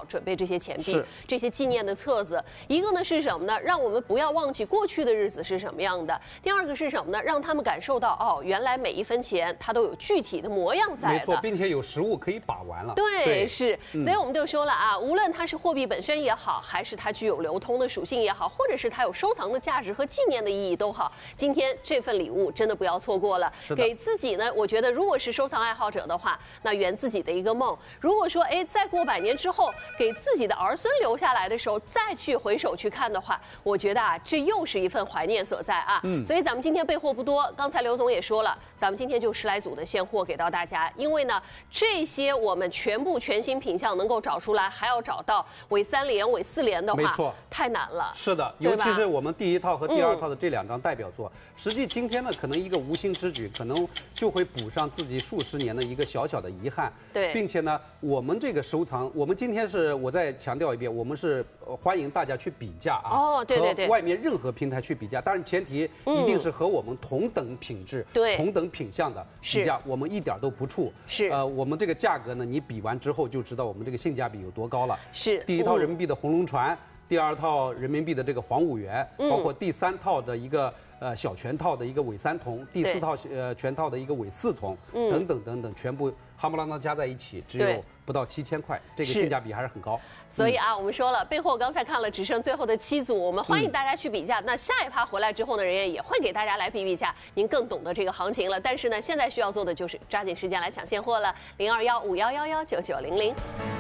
准备这些钱币、这些纪念的册子。一个呢是什么呢？让我们不要忘记过去的日子是什么样的。第二个是什么呢？让他们感受到哦，原来每一分钱它都有具体的模样在的。 没错，并且有实物可以把玩了。 对，是。所以我们就说了啊，无论它是货币本身也好，还是它具有流通的属性也好，或者是它有收藏的价值和纪念的意义都好，今天这份礼物真的不要错过了。给自己呢，我觉得如果是收藏爱好者的话，那圆自己的一个梦。如果说再过100年之后，给自己的儿孙留下来的时候，再去回首去看的话，我觉得啊，这又是一份怀念所在啊。所以咱们今天备货不多，刚才刘总也说了，咱们今天就10来组的现货给到大家，因为呢，这些我们全新品项能够找出来，还要找到伪3联、伪4联的话，没错，太难了。 是的，尤其是我们第1套和第2套的这2张代表作，实际今天呢，可能一个无心之举，可能就会补上自己数十年的一个小小的遗憾。 对， 并且呢，我们这个收藏，我们今天我再强调一遍，我们是欢迎大家去比价啊。 哦，对对对， 和外面任何平台去比价，当然前提一定是和我们同等品质、同等品相的比价，我们一点都不怵。 是， 我们这个价格呢，你比完之后就知道我们这个性价比有多高了。 是， 第1套人民币的红龙船，第2套人民币的这个黄五元，包括第3套的一个小全套的一个伪3铜，第4套全套的一个伪4铜，等等等等，全部夯不啷当加在一起，只有不到7000块，这个性价比还是很高。 所以啊，我们说了，备货刚才看了，只剩最后的7组，我们欢迎大家去比价。那下一趴回来之后呢，人家也会给大家来比比价，您更懂得这个行情了。但是呢，现在需要做的就是抓紧时间来抢现货了，0215119900。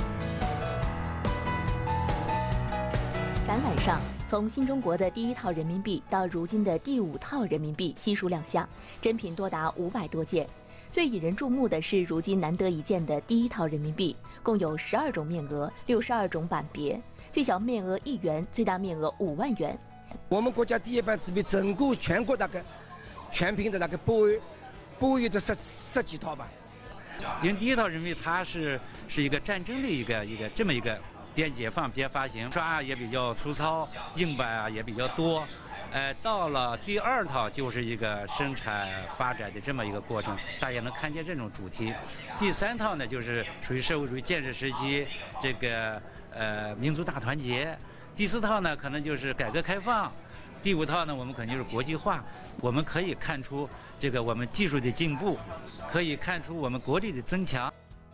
展览上，从新中国的第1套人民币到如今的第5套人民币悉数亮相，珍品多达500多件。最引人注目的是如今难得一见的第1套人民币，共有12种面额、62种版别，最小面额1元，最大面额5万元。 我们国家第1版纸币整个全国大概全凭的那个8万有这十几套吧。 因为第1套人民币它是一个战争的一个这么一个边解放边发行，刷也比较粗糙，硬版啊也比较多。到了第2套就是一个生产发展的这么一个过程，大家能看见这种主题。第3套呢，就是属于社会主义建设时期这个民族大团结。第4套呢，可能就是改革开放。第5套呢，我们可能就是国际化。我们可以看出这个我们技术的进步，可以看出我们国力的增强。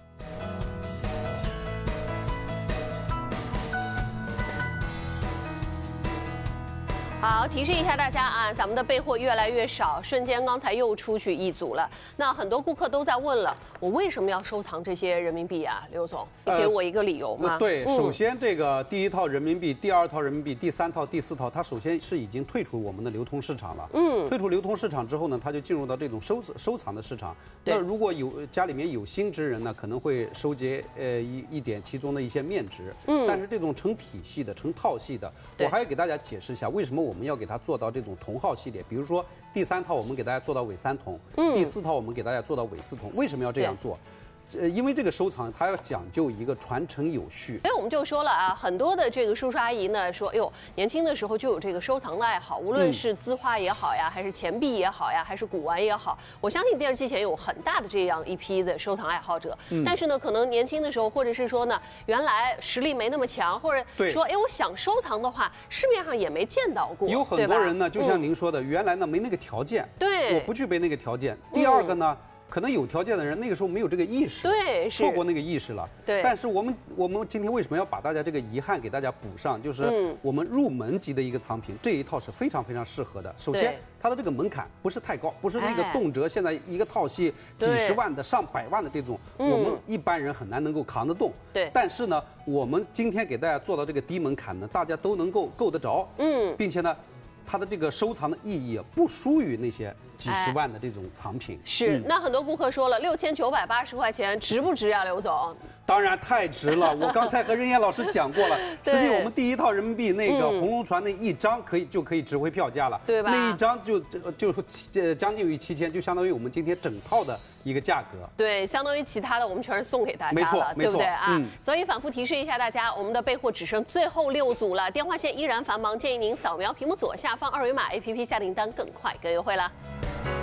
好，提示一下大家啊，咱们的备货越来越少，瞬间刚才又出去1组了。那很多顾客都在问了，我为什么要收藏这些人民币啊？刘总，你给我一个理由吗？ 对，首先这个第1套人民币、第2套人民币、第3套、第4套，它首先是已经退出我们的流通市场了。退出流通市场之后呢，它就进入到这种收藏的市场。那如果家里面有心之人呢，可能会收集一点其中的一些面值。但是这种成体系的、成套系的，我还要给大家解释一下为什么我们要给它做到这种同号系列。比如说第3套我们给大家做到伪3铜，第4套我们给大家做到伪4铜。为什么要这样做？因为这个收藏它要讲究一个传承有序。 所以我们就说了啊，很多的这个叔叔阿姨呢说，哎呦，年轻的时候就有这个收藏的爱好，无论是字画也好呀，还是钱币也好呀，还是古玩也好，我相信电视机前有很大的这样一批的收藏爱好者。但是呢，可能年轻的时候，或者是说呢，原来实力没那么强，或者说，哎，我想收藏的话，市面上也没见到过。 有很多人呢，就像您说的，原来呢没那个条件，我不具备那个条件。第二个呢，可能有条件的人那个时候没有这个意识， 对， 错过那个意识了。 对， 但是我们今天为什么要把大家这个遗憾给大家补上？就是我们入门级的一个藏品，这一套是非常非常适合的。首先，它的这个门槛不是太高，不是那个动辄现在一个套系几十万的、上百万的这种，我们一般人很难能够扛得动。 对， 但是呢，我们今天给大家做到这个低门槛呢，大家都能够够得着。并且呢，它的这个收藏的意义不输于那些几十万的这种藏品。 是，那很多顾客说了，6980块钱值不值呀，刘总？ 当然太值了，我刚才和任燕老师讲过了。实际我们第一套人民币那个红龙船那一张就可以值回票价了， 对吧？ 那一张就将近于7000，就相当于我们今天整套的一个价格。 对，相当于其他的我们全是送给大家了，对不对啊？所以反复提示一下大家，我们的备货只剩最后6组了，电话线依然繁忙，建议您扫描屏幕左下方2维码 APP 下订单更快更优惠啦。